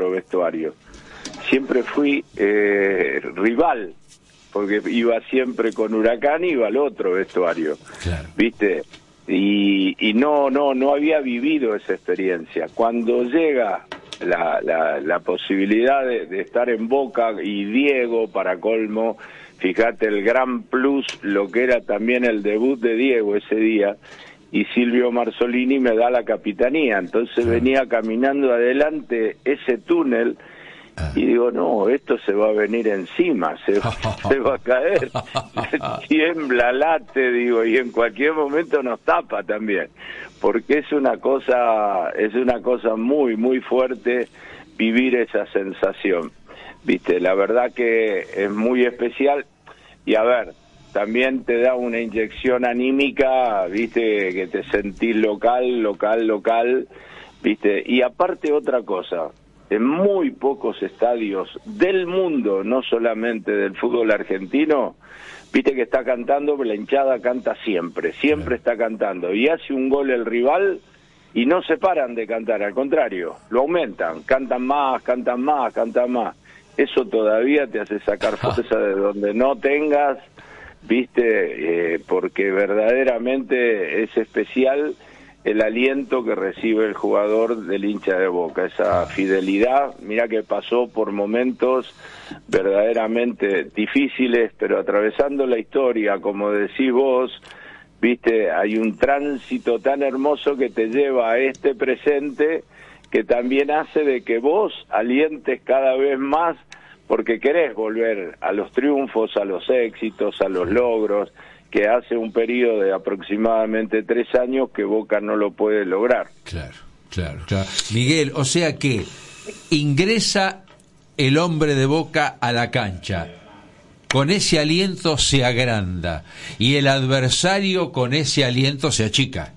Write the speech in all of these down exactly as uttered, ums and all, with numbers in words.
los vestuarios. Siempre fui eh, rival, porque iba siempre con Huracán, iba al otro vestuario, claro. ¿Viste? Y, y no, no, no había vivido esa experiencia. Cuando llega la, la, la posibilidad de, de estar en Boca y Diego, para colmo, fíjate el gran plus, lo que era también el debut de Diego ese día, y Silvio Marzolini me da la capitanía. Entonces sí. Venía caminando adelante ese túnel y digo, no, esto se va a venir encima, se, se va a caer, tiembla, late, digo, y en cualquier momento nos tapa también, porque es una cosa, es una cosa muy, muy fuerte vivir esa sensación, ¿viste? La verdad que es muy especial, y a ver, también te da una inyección anímica, ¿viste? Que te sentís local, local, local, ¿viste? Y aparte otra cosa, en muy pocos estadios del mundo, no solamente del fútbol argentino, viste que está cantando, pero la hinchada canta siempre, siempre está cantando, y hace un gol el rival y no se paran de cantar, al contrario, lo aumentan, cantan más, cantan más, cantan más. Eso todavía te hace sacar fuerza de donde no tengas, viste, eh, porque verdaderamente es especial el aliento que recibe el jugador del hincha de Boca, esa fidelidad. Mira que pasó por momentos verdaderamente difíciles, pero atravesando la historia, como decís vos, viste, hay un tránsito tan hermoso que te lleva a este presente, que también hace de que vos alientes cada vez más, porque querés volver a los triunfos, a los éxitos, a los logros, que hace un periodo de aproximadamente tres años que Boca no lo puede lograr. Claro, claro, claro. Miguel, o sea que ingresa el hombre de Boca a la cancha, con ese aliento se agranda, y el adversario con ese aliento se achica.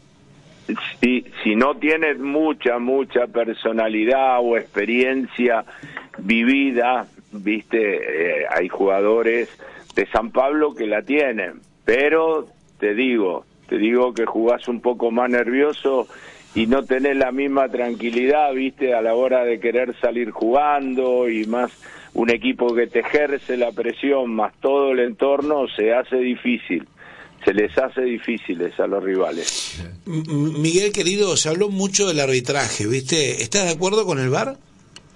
Si, si no tienes mucha, mucha personalidad o experiencia vivida, viste, eh, hay jugadores de San Pablo que la tienen, pero te digo, te digo que jugás un poco más nervioso y no tenés la misma tranquilidad, viste, a la hora de querer salir jugando, y más un equipo que te ejerce la presión, más todo el entorno, se hace difícil, se les hace difíciles a los rivales. Miguel, querido, se habló mucho del arbitraje, viste, ¿estás de acuerdo con el V A R?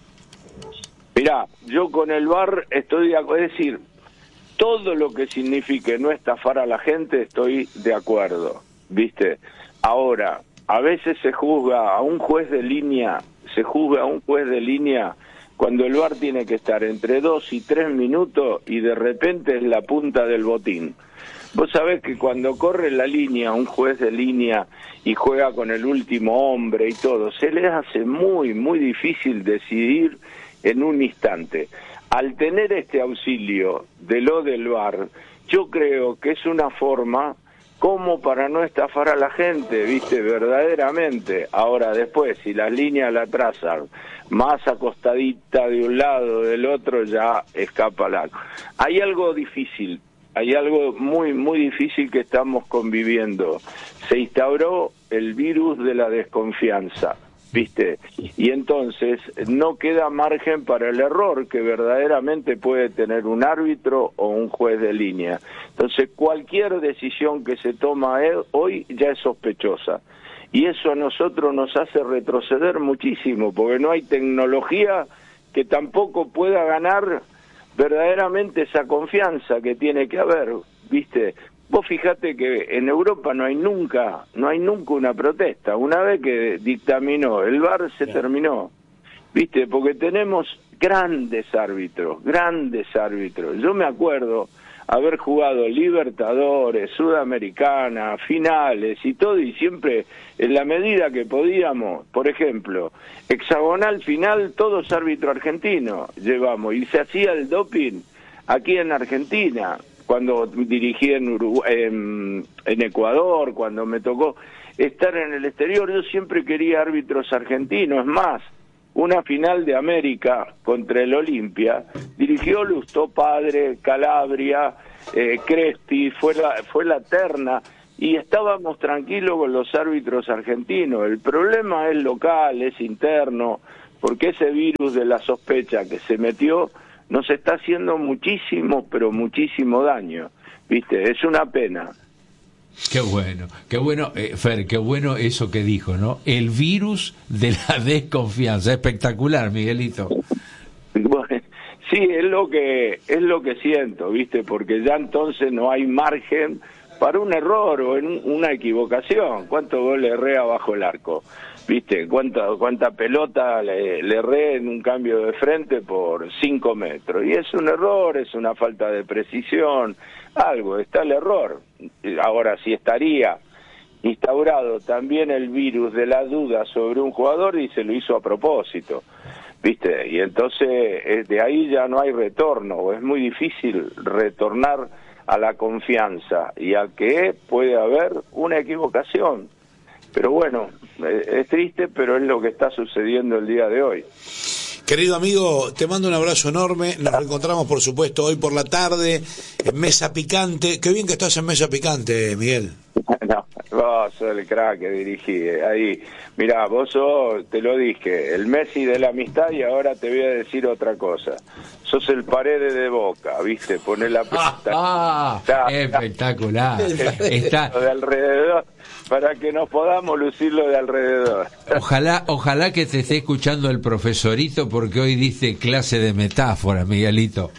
Mirá, yo con el V A R estoy de acuerdo, es decir, todo lo que signifique no estafar a la gente, estoy de acuerdo, ¿viste? Ahora, a veces se juzga a un juez de línea, se juzga a un juez de línea cuando el V A R tiene que estar entre dos y tres minutos y de repente es la punta del botín. Vos sabés que cuando corre la línea, un juez de línea, y juega con el último hombre y todo, se les hace muy, muy difícil decidir en un instante. Al tener este auxilio de lo del V A R, yo creo que es una forma como para no estafar a la gente, viste, verdaderamente. Ahora después, si las líneas la trazan más acostadita de un lado o del otro, ya escapa la... Hay algo difícil, hay algo muy, muy difícil que estamos conviviendo. Se instauró el virus de la desconfianza, ¿viste? Y entonces no queda margen para el error que verdaderamente puede tener un árbitro o un juez de línea. Entonces cualquier decisión que se toma hoy ya es sospechosa. Y eso a nosotros nos hace retroceder muchísimo, porque no hay tecnología que tampoco pueda ganar verdaderamente esa confianza que tiene que haber, ¿viste? Vos fijate que en Europa no hay nunca, no hay nunca una protesta. Una vez que dictaminó el V A R, se Bien. terminó, ¿viste? Porque tenemos grandes árbitros, grandes árbitros. Yo me acuerdo haber jugado Libertadores, Sudamericana, finales y todo, y siempre en la medida que podíamos, por ejemplo, hexagonal final, todos árbitros argentinos llevamos, y se hacía el doping aquí en Argentina, cuando dirigí en, Uruguay, en, en Ecuador, cuando me tocó estar en el exterior, yo siempre quería árbitros argentinos. Es más, una final de América contra el Olimpia, dirigió Lustó Padre, Calabria, eh, Cresti, fue la, fue la terna, y estábamos tranquilos con los árbitros argentinos. El problema es local, es interno, porque ese virus de la sospecha que se metió nos está haciendo muchísimo, pero muchísimo daño, ¿viste? Es una pena. Qué bueno, qué bueno, eh, Fer, qué bueno eso que dijo, ¿no? El virus de la desconfianza, espectacular, Miguelito. Bueno, sí, es lo que es lo que siento, ¿viste? Porque ya entonces no hay margen para un error o en una equivocación. ¿Cuántos goles erré abajo el arco? ¿Viste? ¿Cuánta, cuánta pelota le, le erré en un cambio de frente por cinco metros? Y es un error, es una falta de precisión, algo, está el error. Ahora, si estaría instaurado también el virus de la duda sobre un jugador y se lo hizo a propósito, ¿viste? Y entonces de ahí ya no hay retorno, es muy difícil retornar a la confianza y a que puede haber una equivocación. Pero bueno, es triste, pero es lo que está sucediendo el día de hoy. Querido amigo, te mando un abrazo enorme. Nos reencontramos, por supuesto, hoy por la tarde en Mesa Picante. Qué bien que estás en Mesa Picante, Miguel. No, vos sos el crack que dirigí ahí. Mirá, vos sos, te lo dije, el Messi de la amistad, y ahora te voy a decir otra cosa. Sos el Paredes de Boca, ¿viste? Poné la pelota. Ah, ah, espectacular. Está de alrededor, para que nos podamos lucir lo de alrededor. Ojalá, ojalá que te esté escuchando el profesorito, porque hoy dice clase de metáfora, Miguelito.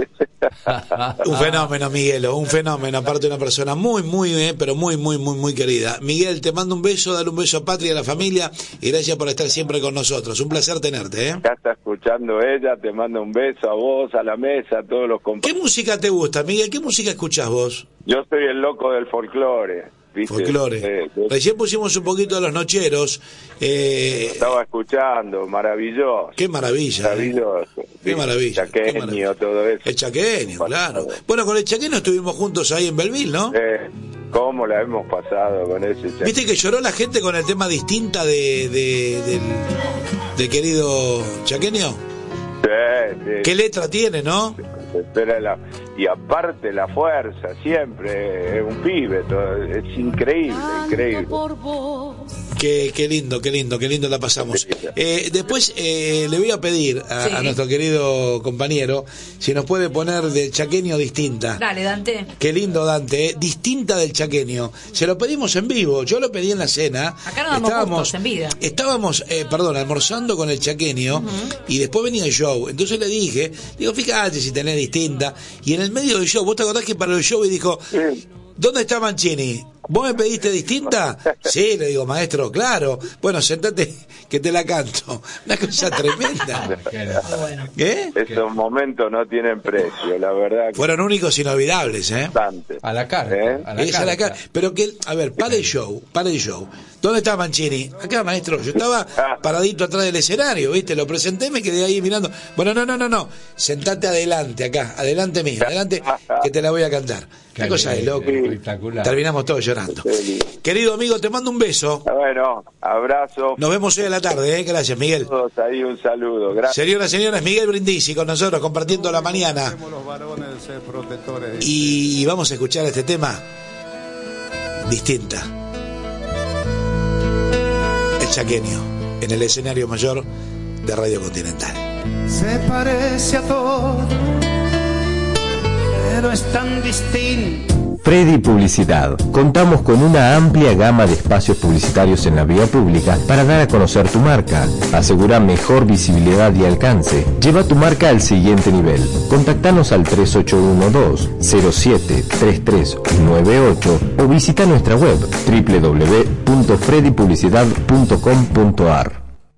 Un fenómeno, Miguelo, un fenómeno, aparte de una persona muy, muy, eh, pero muy, muy, muy, muy querida. Miguel, te mando un beso, dale un beso a Patria, a la familia, y gracias por estar siempre con nosotros. Un placer tenerte, ¿eh? Ya está escuchando ella, te mando un beso a vos, a la mesa, a todos los compañeros. ¿Qué música te gusta, Miguel? ¿Qué música escuchás vos? Yo soy el loco del folclore. ¿Viste? Folclore. Eh, de... Recién pusimos un poquito de Los Nocheros. Eh... Estaba escuchando, maravilloso. Qué maravilla. Maravilloso. Eh. Qué maravilla. Chaqueño, qué maravilla. todo eso. El chaqueño, claro. Bueno, con el chaqueño estuvimos juntos ahí en Belville, ¿no? Eh, ¿Cómo la hemos pasado con ese chaqueño? ¿Viste que lloró la gente con el tema distinta de, de, del, del querido chaqueño? Sí, sí. ¿Qué letra tiene, no? Espera la... Y aparte la fuerza, siempre, es un pibe, todo, es increíble, increíble. Qué, qué lindo, qué lindo, qué lindo la pasamos. Eh, después eh, le voy a pedir a, sí. a nuestro querido compañero si nos puede poner del chaqueño distinta. Dale, Dante. Qué lindo, Dante, eh, distinta del chaqueño. Se lo pedimos en vivo, yo lo pedí en la cena. Acá nos damos gustos, en vida. Estábamos, eh, perdón, almorzando con el chaqueño, uh-huh. y después venía el show. Entonces le dije, digo, fíjate si tenés distinta. Y en el medio del show, ¿vos te acordás que para el show y dijo, ¿dónde está Mancini? ¿Vos me pediste distinta? Sí, le digo, maestro, claro. Bueno, sentate que te la canto. Una cosa tremenda. Bueno. ¿Qué? Esos momentos no tienen precio, la verdad. Que... Fueron únicos e inolvidables, ¿eh? Bastante. A la carta. ¿Eh? A la es carta. A la car- Pero que, a ver, para el show, para el show. ¿Dónde está Mancini? Acá, maestro. Yo estaba paradito atrás del escenario, ¿viste? Lo presenté, me quedé ahí mirando. Bueno, no, no, no, no. Sentate adelante, acá, adelante mío, adelante, que te la voy a cantar. Qué cosa de loco. Espectacular. Terminamos todos llorando. Querido amigo, te mando un beso. Bueno, abrazo. Nos vemos hoy a la tarde, ¿eh? Gracias, Miguel. Todos ahí un saludo. Gracias. Señoras y señores, Miguel Brindisi con nosotros, compartiendo la mañana. Y vamos a escuchar este tema. Distinta. El chaqueño, en el escenario mayor de Radio Continental. Se parece a todo, pero es tan distinto. Freddy Publicidad. Contamos con una amplia gama de espacios publicitarios en la vía pública para dar a conocer tu marca. Asegura mejor visibilidad y alcance. Lleva tu marca al siguiente nivel. Contactanos al tres ocho uno dos cero siete tres tres nueve ocho o visita nuestra web doble u doble u doble u punto freddy publicidad punto com punto a r.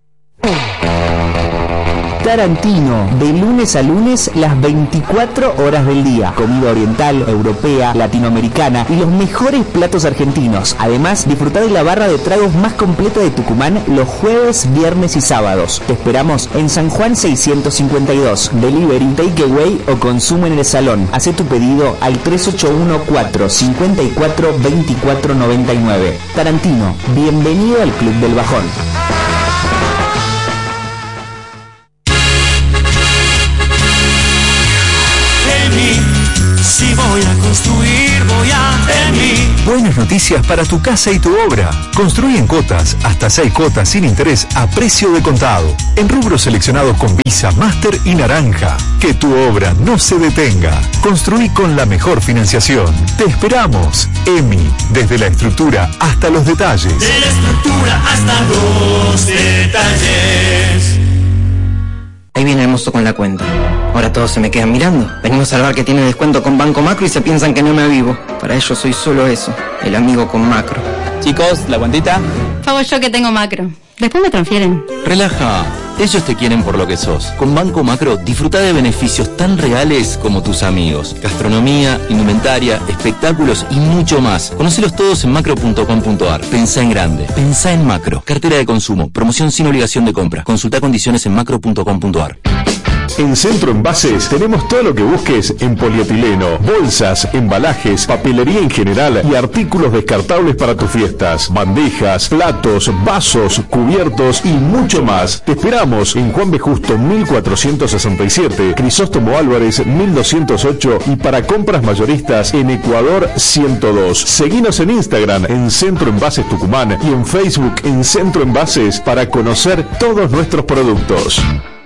Tarantino, de lunes a lunes, las veinticuatro horas del día. Comida oriental, europea, latinoamericana y los mejores platos argentinos. Además, disfruta de la barra de tragos más completa de Tucumán los jueves, viernes y sábados. Te esperamos en San Juan seiscientos cincuenta y dos. Delivery, takeaway o consumo en el salón. Haz tu pedido al tres ocho uno cuatro cinco cuatro dos cuatro nueve nueve. Tarantino, bienvenido al Club del Bajón. Si voy a construir, voy a en mí. Buenas noticias para tu casa y tu obra. Construí en cuotas, hasta seis cuotas sin interés a precio de contado. En rubros seleccionados con Visa, Master y Naranja. Que tu obra no se detenga. Construí con la mejor financiación. Te esperamos. EMI, desde la estructura hasta los detalles. De la estructura hasta los detalles. Ahí viene el mozo con la cuenta. Ahora todos se me quedan mirando. Venimos al bar que tiene descuento con Banco Macro y se piensan que no me avivo. Para ellos soy solo eso, el amigo con Macro. Chicos, ¿la cuentita? Pago yo que tengo Macro. Después me transfieren. Relaja. Ellos te quieren por lo que sos. Con Banco Macro disfruta de beneficios tan reales como tus amigos. Gastronomía, indumentaria, espectáculos y mucho más. Conócelos todos en macro punto com punto ar. Pensá en grande. Pensá en Macro. Cartera de consumo. Promoción sin obligación de compra. Consulta condiciones en macro punto com punto ar. En Centro Envases tenemos todo lo que busques en polietileno, bolsas, embalajes, papelería en general y artículos descartables para tus fiestas, bandejas, platos, vasos, cubiertos y mucho más. Te esperamos en Juan B. Justo mil cuatrocientos sesenta y siete, Crisóstomo Álvarez mil doscientos ocho y para compras mayoristas en Ecuador ciento dos. Seguinos en Instagram en Centro Envases Tucumán y en Facebook en Centro Envases para conocer todos nuestros productos.